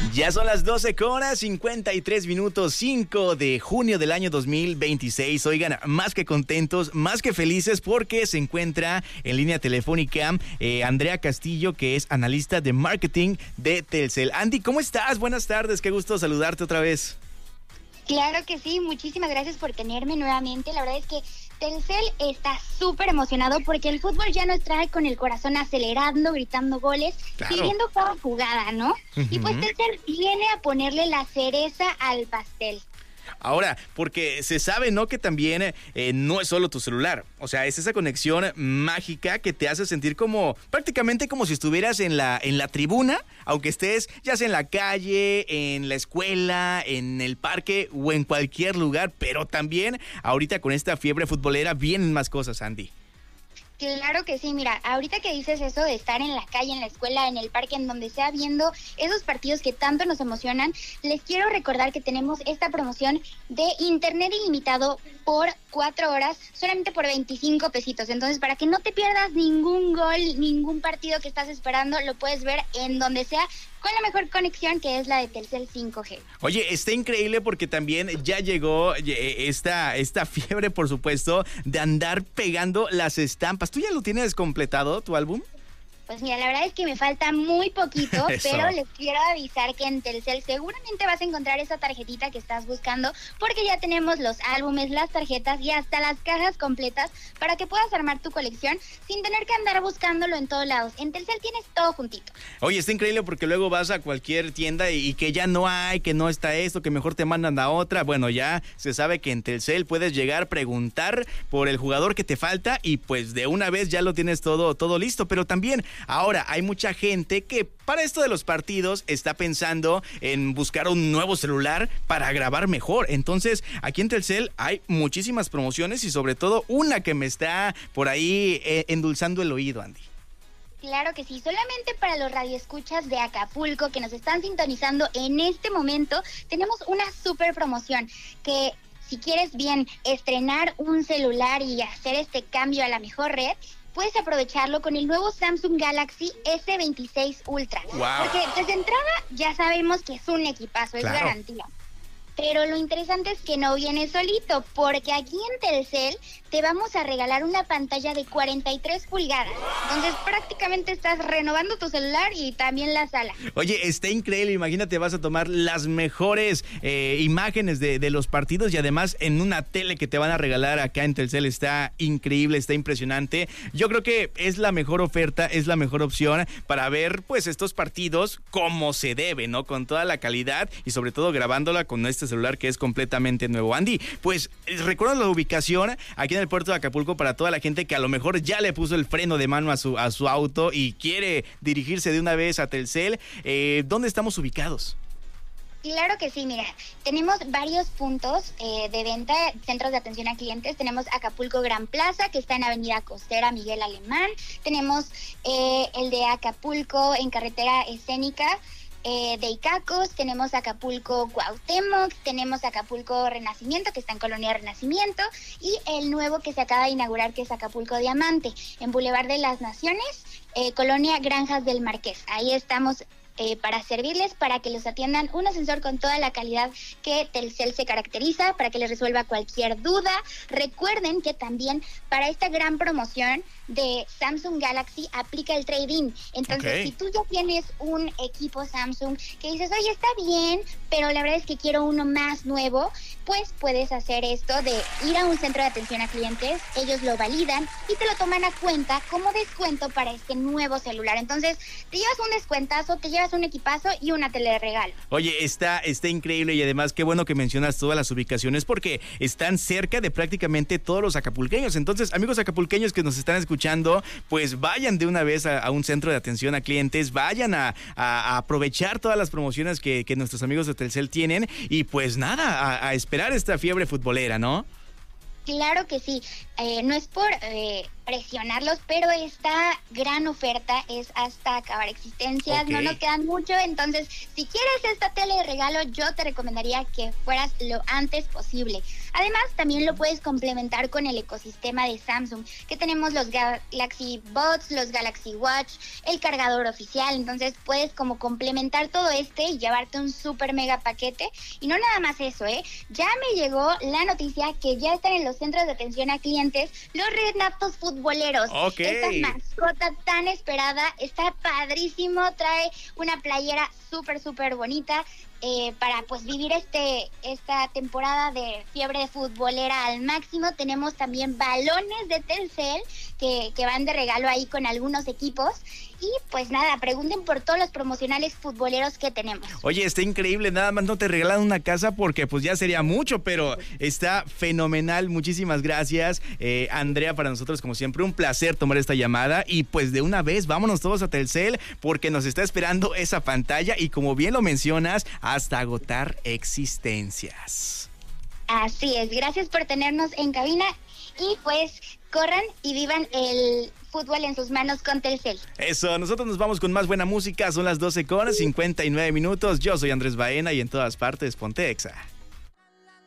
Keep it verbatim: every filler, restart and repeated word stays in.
Ya son las doce horas cincuenta y tres minutos, cinco de junio del año dos mil veintiséis. Oigan, más que contentos, más que felices, porque se encuentra en línea telefónica eh, Andrea Castillo, que es analista de marketing de Telcel. Andy, ¿cómo estás? Buenas tardes, qué gusto saludarte otra vez. Claro que sí, muchísimas gracias por tenerme nuevamente. La verdad es que Telcel está súper emocionado porque el fútbol ya nos trae con el corazón acelerando, gritando goles, Claro. viviendo cada jugada, ¿no? Uh-huh. Y pues Telcel viene a ponerle la cereza al pastel. Ahora, porque se sabe, ¿no?, que también eh, no es solo tu celular. O sea, es esa conexión mágica que te hace sentir como, prácticamente como si estuvieras en la, en la tribuna, aunque estés ya sea en la calle, en la escuela, en el parque o en cualquier lugar. Pero también, ahorita con esta fiebre futbolera, vienen más cosas, Andy. Claro que sí, mira, ahorita que dices eso de estar en la calle, en la escuela, en el parque, en donde sea, viendo esos partidos que tanto nos emocionan, les quiero recordar que tenemos esta promoción de internet ilimitado por cuatro horas, solamente por veinticinco pesitos. Entonces, para que no te pierdas ningún gol, ningún partido que estás esperando, lo puedes ver en donde sea, con la mejor conexión, que es la de Telcel cinco G. Oye, está increíble porque también ya llegó esta, esta fiebre, por supuesto, de andar pegando las estampas. ¿Tú ya lo tienes completado, tu álbum? Pues mira, la verdad es que me falta muy poquito, Eso. pero les quiero avisar que en Telcel seguramente vas a encontrar esa tarjetita que estás buscando, porque ya tenemos los álbumes, las tarjetas y hasta las cajas completas para que puedas armar tu colección sin tener que andar buscándolo en todos lados. En Telcel tienes todo juntito. Oye, está increíble porque luego vas a cualquier tienda y, y que ya no hay, que no está esto, que mejor te mandan a otra. Bueno, ya se sabe que en Telcel puedes llegar, preguntar por el jugador que te falta y pues de una vez ya lo tienes todo, todo listo. Pero también ahora hay mucha gente que para esto de los partidos está pensando en buscar un nuevo celular para grabar mejor. Entonces, aquí en Telcel hay muchísimas promociones y sobre todo una que me está por ahí eh, endulzando el oído, Andy. Claro que sí, solamente para los radioescuchas de Acapulco que nos están sintonizando en este momento, tenemos una súper promoción que si quieres bien estrenar un celular y hacer este cambio a la mejor red, puedes aprovecharlo con el nuevo Samsung Galaxy ese veintiséis Ultra. Wow. Porque desde entrada ya sabemos que es un equipazo, es Claro. garantía. Pero lo interesante es que no viene solito, porque aquí en Telcel te vamos a regalar una pantalla de cuarenta y tres pulgadas. Entonces prácticamente estás renovando tu celular y también la sala. Oye, está increíble, imagínate, vas a tomar las mejores eh, imágenes de, de los partidos y además en una tele que te van a regalar acá en Telcel. Está increíble, está impresionante. Yo creo que es la mejor oferta, es la mejor opción para ver pues estos partidos como se debe, ¿no? Con toda la calidad y sobre todo grabándola con este celular que es completamente nuevo. Andy, pues recuerda la ubicación aquí en el puerto de Acapulco para toda la gente que a lo mejor ya le puso el freno de mano a su, a su auto y quiere dirigirse de una vez a Telcel. Eh, ¿Dónde estamos ubicados? Claro que sí, mira, tenemos varios puntos eh, de venta, centros de atención a clientes. Tenemos Acapulco Gran Plaza, que está en Avenida Costera Miguel Alemán. Tenemos eh, el de Acapulco en Carretera Escénica eh, de Icacos. Tenemos Acapulco Cuauhtémoc, tenemos Acapulco Renacimiento, que está en Colonia Renacimiento, y el nuevo que se acaba de inaugurar, que es Acapulco Diamante, en Boulevard de las Naciones, eh, Colonia Granjas del Marqués. Ahí estamos Eh, para servirles, para que los atiendan un ascensor con toda la calidad que Telcel se caracteriza, para que les resuelva cualquier duda. Recuerden que también para esta gran promoción de Samsung Galaxy aplica el trade-in. Entonces, Okay. si tú ya tienes un equipo Samsung que dices, oye, está bien, pero la verdad es que quiero uno más nuevo, pues puedes hacer esto de ir a un centro de atención a clientes, ellos lo validan y te lo toman a cuenta como descuento para este nuevo celular. Entonces, te llevas un descuentazo, te llevas un equipazo y una tele de regalo. Oye, está, está increíble y además qué bueno que mencionas todas las ubicaciones porque están cerca de prácticamente todos los acapulqueños. Entonces, amigos acapulqueños que nos están escuchando, pues vayan de una vez a, a un centro de atención a clientes, vayan a, a, a aprovechar todas las promociones que, que nuestros amigos de Telcel tienen y pues nada, a, a esperar esta fiebre futbolera, ¿no? Claro que sí, eh, no es por eh, presionarlos, pero esta gran oferta es hasta acabar existencias, okay. No nos quedan mucho, entonces si quieres esta tele de regalo, yo te recomendaría que fueras lo antes posible. Además, también lo puedes complementar con el ecosistema de Samsung, que tenemos los Galaxy Buds, los Galaxy Watch, el cargador oficial, entonces puedes como complementar todo este y llevarte un super mega paquete. Y no nada más eso, ¿eh? Ya me llegó la noticia que ya están en los centros de atención a clientes los renatos futboleros. Okay. Esta mascota tan esperada está padrísimo, trae una playera súper, súper bonita. Eh, para pues vivir este esta temporada de fiebre futbolera al máximo. Tenemos también balones de Telcel que, que van de regalo ahí con algunos equipos. Y pues nada, pregunten por todos los promocionales futboleros que tenemos. Oye, está increíble, nada más no te regalan una casa porque pues ya sería mucho, pero está fenomenal. Muchísimas gracias, eh, Andrea, para nosotros como siempre un placer tomar esta llamada y pues de una vez vámonos todos a Telcel porque nos está esperando esa pantalla y como bien lo mencionas, hasta agotar existencias. Así es, gracias por tenernos en cabina y pues corran y vivan el fútbol en sus manos con Telcel. Eso, nosotros nos vamos con más buena música, son las doce con cincuenta y nueve minutos. Yo soy Andrés Baena y en todas partes ponte Exa.